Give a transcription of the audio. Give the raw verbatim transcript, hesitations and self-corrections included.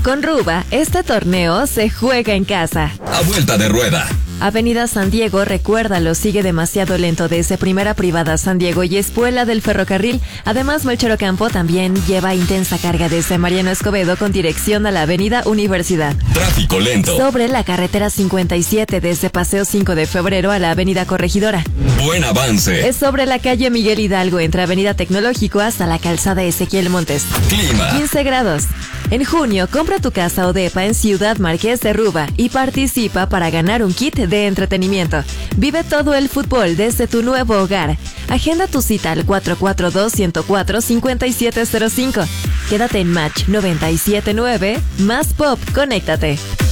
Con Ruba, este torneo se juega en casa. A vuelta de rueda. Avenida San Diego, recuérdalo, sigue demasiado lento desde Primera Privada San Diego y Espuela del Ferrocarril. Además, Melchor Ocampo también lleva intensa carga desde Mariano Escobedo con dirección a la Avenida Universidad. Tráfico lento. Sobre la carretera cincuenta y siete desde Paseo cinco de Febrero a la Avenida Corregidora. Buen avance. Es sobre la calle Miguel Hidalgo entre Avenida Tecnológico hasta la calzada Ezequiel Montes. Clima. quince grados. En junio, compra tu casa o depa en Ciudad Marqués de Ruba y participa para ganar un kit de entretenimiento. Vive todo el fútbol desde tu nuevo hogar. Agenda tu cita al cuatro cuatro dos, uno cero cuatro, cinco siete cero cinco. Quédate en Match noventa y siete punto nueve, más pop, conéctate.